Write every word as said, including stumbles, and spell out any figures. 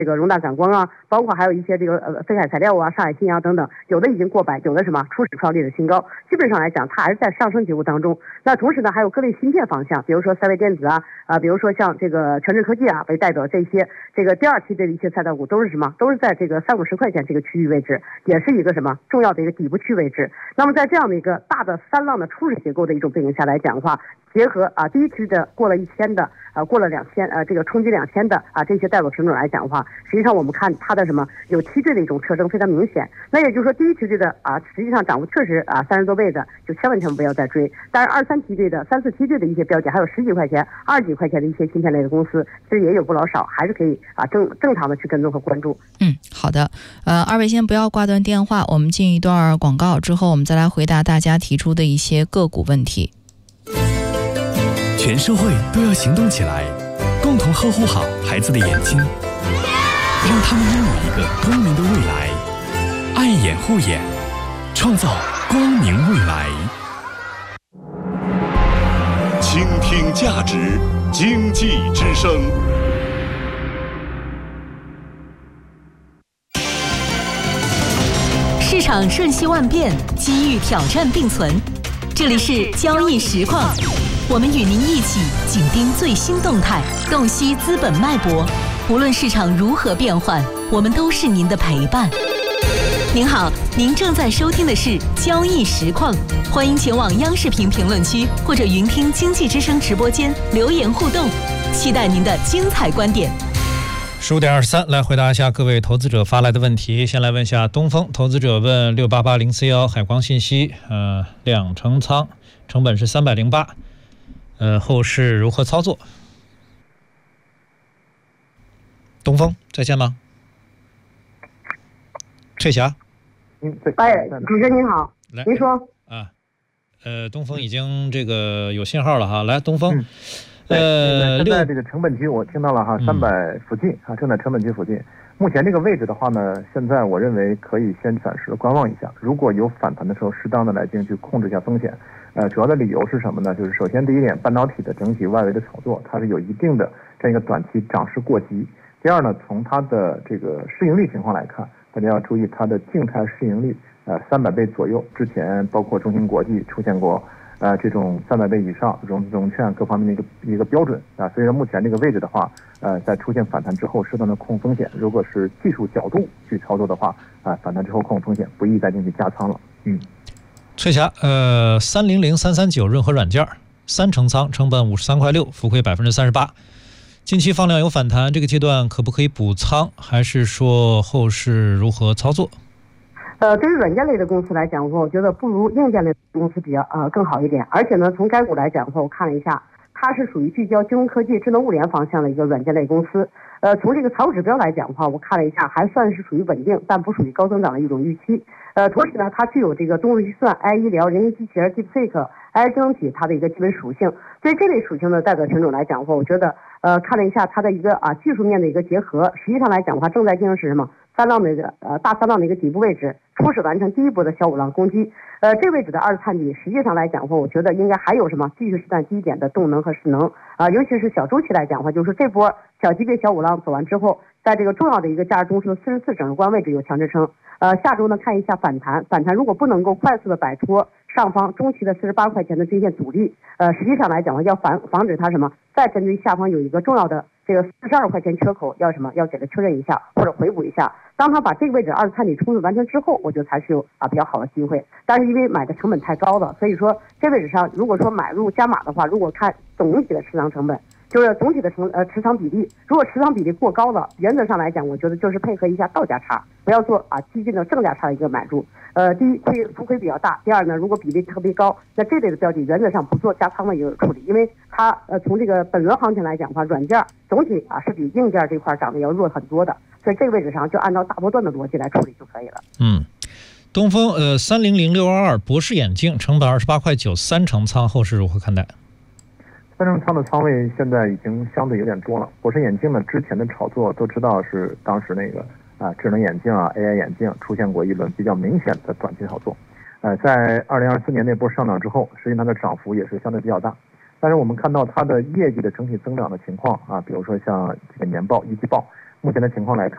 这个容大感光啊，包括还有一些这个呃飞海材料啊、上海信阳等等，有的已经过百，有的什么初始创历史新高。基本上来讲，它还是在上升结构当中。那同时呢，还有各类芯片方向，比如说三维电子啊，啊、比如说像这个全智科技啊为代表这些这个第二梯队的一些赛道股，都是什么？都是在这个三五十块钱这个区域位置，也是一个什么重要的一个底部区位置。那么在这样的一个大的三浪的初始结构的一种背景下来讲的话，结合啊第一期的过了一千的，呃过了两千呃这个冲击两千的啊这些代表品种来讲的话，实际上我们看它的什么有梯队的一种特征非常明显。那也就是说第一梯队的啊实际上涨幅确实啊三十多倍的，就千万千万不要再追。但是二三梯队的、三四梯队的一些标的，还有十几块钱、二十几块钱的一些芯片类的公司，其实也有不老少，还是可以啊正正常的去跟踪和关注。 嗯，好的。呃，二位先不要挂断电话，我们进一段广告之后，我们再来回答大家提出的一些个股问题。 全社会都要行动起来，共同呵护好孩子的眼睛，让他们拥有一个光明的未来。爱眼护眼，创造光明未来。 倾听价值，经济之声。 市场瞬息万变，机遇挑战并存。这里是交易实况，我们与您一起紧盯最新动态，洞悉资本脉搏。无论市场如何变换，我们都是您的陪伴。您好，您正在收听的是交易实况，欢迎前往央视频评论区或者云听经济之声直播间留言互动，期待您的精彩观点。 十五点二十三，来回答一下各位投资者发来的问题。先来问一下东风投资者问六八八零四幺海光信息，呃，两成仓，成本是三百零八，呃，后市如何操作？东风在线吗？翠霞， 嗯，哎，主持人您好，您说啊，呃，东风已经这个有信号了哈，来，东风。 嗯呃，现在这个成本区我听到了哈，三百附近啊，正在成本区附近。目前这个位置的话呢，现在我认为可以先暂时观望一下，如果有反弹的时候，适当的来进去控制一下风险。呃，主要的理由是什么呢？就是首先第一点，半导体的整体外围的炒作，它是有一定的这样一个短期涨势过急。第二呢，从它的这个市盈率情况来看，大家要注意它的静态市盈率，呃，三百倍左右。之前包括中芯国际出现过。呃，这种三百倍以上融融券各方面的一个一个标准啊，所以说目前这个位置的话，呃，在出现反弹之后，适当的控风险。如果是技术角度去操作的话，啊、呃，反弹之后控风险，不宜再进去加仓了。嗯， 翠霞，呃，三零零三三九润和软件三成仓，成本五十三块六，浮亏百分之三十八。近期放量有反弹，这个阶段可不可以补仓？还是说后市如何操作？ 呃，对于软件类的公司来讲的话，我觉得不如硬件类的公司比较呃更好一点。而且呢，从该股来讲的话，我看了一下，它是属于聚焦金融科技、智能物联方向的一个软件类公司。呃，从这个财务指标来讲的话，我看了一下，还算是属于稳定，但不属于高增长的一种预期。呃，同时呢，它具有这个动物计算、A I 医疗、人形机器人、Deepseek、A I 智能体它的一个基本属性。对这类属性的代表品种来讲的话，我觉得呃看了一下它的一个啊技术面的一个结合，实际上来讲的话，正在进行是什么？三浪的一个呃大三浪的一个底部位置，初始完成第一波的小五浪攻击。呃，这位置的二次探底，实际上来讲的话，我觉得应该还有什么继续试探低点的动能和势能啊、呃，尤其是小周期来讲的话，就是这波小级别小五浪走完之后，在这个重要的一个价值中枢四十四整数关位置有强支撑。呃，下周呢看一下反弹，反弹如果不能够快速的摆脱上方中期的四十八块钱的均线阻力，呃，实际上来讲呢，要防防止它什么，再针对下方有一个重要的这个四十二块钱缺口，要什么，要给它确认一下或者回补一下。当它把这个位置二次探底冲刺完成之后，我觉得才是有啊比较好的机会。但是因为买的成本太高了，所以说这位置上如果说买入加码的话，如果看总体的持仓成本，就是总体的成呃持仓比例，如果持仓比例过高了，原则上来讲，我觉得就是配合一下道价差，不要做啊激进的正价差的一个买入。呃，第一亏浮亏比较大，第二呢，如果比例特别高，那这类的标的原则上不做加仓的一个处理，因为它呃从这个本轮行情来讲的话，软件总体啊是比硬件这块涨得要弱很多的，所以这个位置上就按照大波段的逻辑来处理就可以了。 嗯，东风呃三零零六二二博士眼镜成本二十八块九，三成仓，后市如何看待？ 三成仓的仓位现在已经相对有点多了。博士眼镜呢，之前的炒作都知道是当时那个啊智能眼镜啊 A I 眼镜出现过一轮比较明显的短期炒作。呃，在二零二四年那波上涨之后，实际上它的涨幅也是相对比较大。但是我们看到它的业绩的整体增长的情况啊，比如说像这个年报、一季报，目前的情况来看